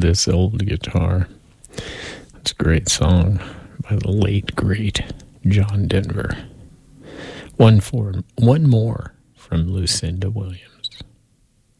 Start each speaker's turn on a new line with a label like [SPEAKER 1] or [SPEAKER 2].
[SPEAKER 1] This Old Guitar. That's a great song by the late, great John Denver. One more from Lucinda Williams.